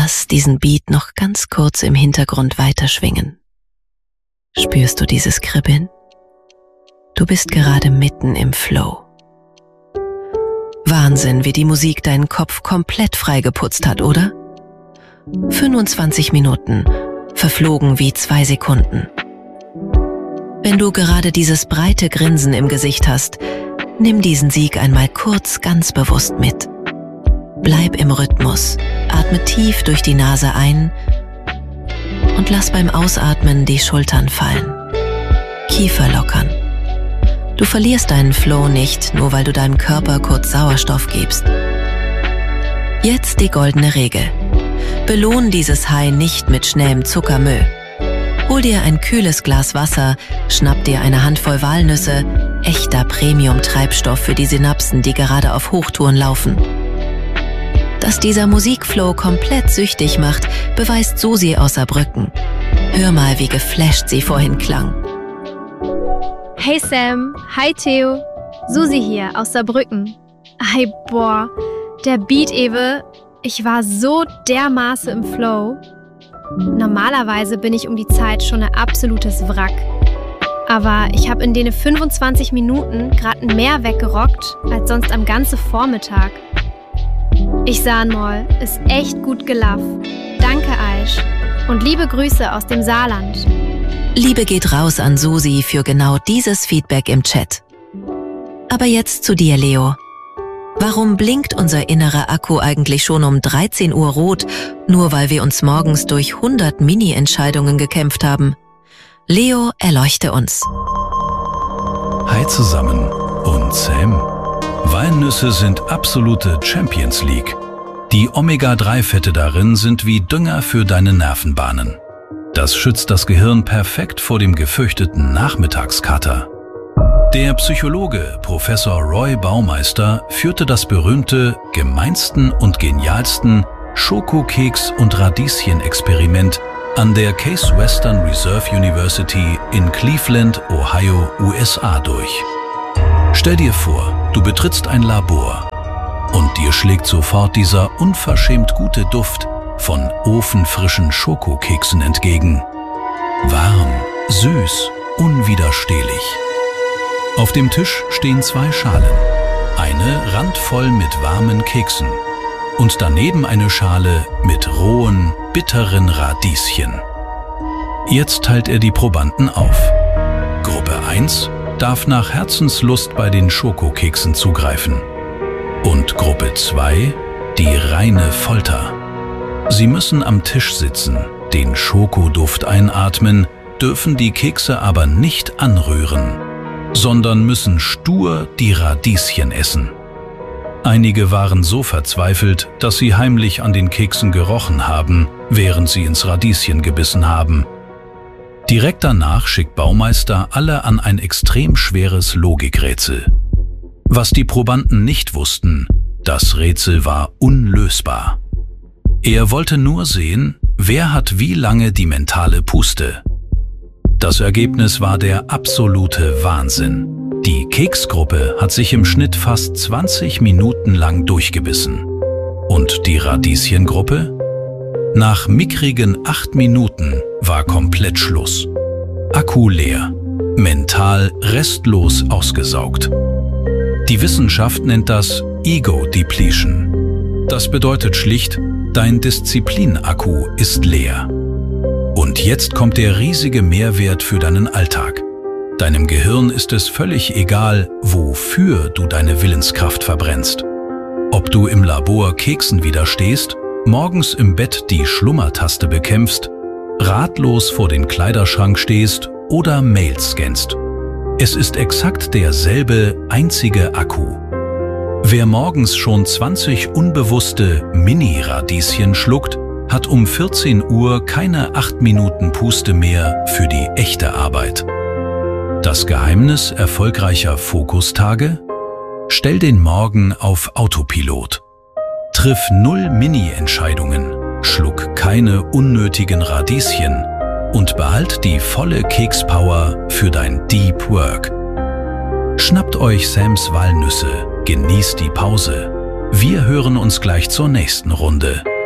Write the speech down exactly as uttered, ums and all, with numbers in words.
lass diesen Beat noch ganz kurz im Hintergrund weiterschwingen. Spürst du dieses Kribbeln? Du bist gerade mitten im Flow. Wahnsinn, wie die Musik deinen Kopf komplett freigeputzt hat, oder? fünfundzwanzig Minuten, verflogen wie zwei Sekunden. Wenn du gerade dieses breite Grinsen im Gesicht hast, nimm diesen Sieg einmal kurz ganz bewusst mit. Bleib im Rhythmus, atme tief durch die Nase ein und lass beim Ausatmen die Schultern fallen. Kiefer lockern. Du verlierst deinen Flow nicht, nur weil du deinem Körper kurz Sauerstoff gibst. Jetzt die goldene Regel. Belohn dieses High nicht mit schnellem Zuckermüll. Hol dir ein kühles Glas Wasser, schnapp dir eine Handvoll Walnüsse, echter Premium-Treibstoff für die Synapsen, die gerade auf Hochtouren laufen. Dass dieser Musikflow komplett süchtig macht, beweist Susi aus Saarbrücken. Hör mal, wie geflasht sie vorhin klang. Hey Sam, hi Theo, Susi hier aus Saarbrücken. Hey, boah, der Beat, Ewe, ich war so dermaßen im Flow. Normalerweise bin ich um die Zeit schon ein absolutes Wrack. Aber ich habe in den fünfundzwanzig Minuten gerade mehr weggerockt als sonst am ganzen Vormittag. Ich sah mal, ist echt gut gelaufen. Danke, Aisch. Und liebe Grüße aus dem Saarland. Liebe geht raus an Susi für genau dieses Feedback im Chat. Aber jetzt zu dir, Leo. Warum blinkt unser innerer Akku eigentlich schon um dreizehn Uhr rot, nur weil wir uns morgens durch hundert Mini-Entscheidungen gekämpft haben? Leo, erleuchte uns. Hi zusammen und Sam. Walnüsse sind absolute Champions League. Die Omega drei Fette darin sind wie Dünger für deine Nervenbahnen. Das schützt das Gehirn perfekt vor dem gefürchteten Nachmittagskater. Der Psychologe Professor Roy Baumeister führte das berühmte gemeinsten und genialsten Schokokeks- und Radieschen-Experiment an der Case Western Reserve University in Cleveland, Ohio, U S A durch. Stell dir vor, du betrittst ein Labor und dir schlägt sofort dieser unverschämt gute Duft von ofenfrischen Schokokeksen entgegen. Warm, süß, unwiderstehlich. Auf dem Tisch stehen zwei Schalen, eine randvoll mit warmen Keksen und daneben eine Schale mit rohen, bitteren Radieschen. Jetzt teilt er die Probanden auf. Gruppe eins darf nach Herzenslust bei den Schokokeksen zugreifen. Und Gruppe zwei die reine Folter. Sie müssen am Tisch sitzen, den Schokoduft einatmen, dürfen die Kekse aber nicht anrühren, sondern müssen stur die Radieschen essen. Einige waren so verzweifelt, dass sie heimlich an den Keksen gerochen haben, während sie ins Radieschen gebissen haben. Direkt danach schickt Baumeister alle an ein extrem schweres Logikrätsel. Was die Probanden nicht wussten, das Rätsel war unlösbar. Er wollte nur sehen, wer hat wie lange die mentale Puste. Das Ergebnis war der absolute Wahnsinn. Die Keksgruppe hat sich im Schnitt fast zwanzig Minuten lang durchgebissen. Und die Radieschengruppe? Nach mickrigen acht Minuten war komplett Schluss. Akku leer, mental restlos ausgesaugt. Die Wissenschaft nennt das Ego Depletion. Das bedeutet schlicht, dein Disziplin-Akku ist leer. Und jetzt kommt der riesige Mehrwert für deinen Alltag. Deinem Gehirn ist es völlig egal, wofür du deine Willenskraft verbrennst. Ob du im Labor Keksen widerstehst, morgens im Bett die Schlummertaste bekämpfst, ratlos vor den Kleiderschrank stehst oder Mails scannst. Es ist exakt derselbe einzige Akku. Wer morgens schon zwanzig unbewusste Mini-Radieschen schluckt, hat um vierzehn Uhr keine acht Minuten Puste mehr für die echte Arbeit. Das Geheimnis erfolgreicher Fokustage? Stell den Morgen auf Autopilot. Triff null Mini-Entscheidungen, schluck keine unnötigen Radieschen und behalt die volle Kekspower für dein Deep Work. Schnappt euch Sams Walnüsse, genießt die Pause. Wir hören uns gleich zur nächsten Runde.